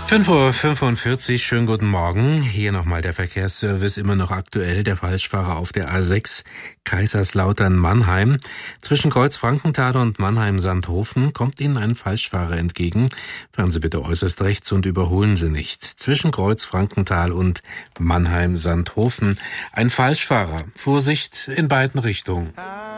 5:45 Uhr, schönen guten Morgen. Hier nochmal der Verkehrsservice, immer noch aktuell. Der Falschfahrer auf der A6 Kaiserslautern-Mannheim. Zwischen Kreuz-Frankenthal und Mannheim-Sandhofen kommt Ihnen ein Falschfahrer entgegen. Fahren Sie bitte äußerst rechts und überholen Sie nicht. Zwischen Kreuz-Frankenthal und Mannheim-Sandhofen ein Falschfahrer. Vorsicht in beiden Richtungen.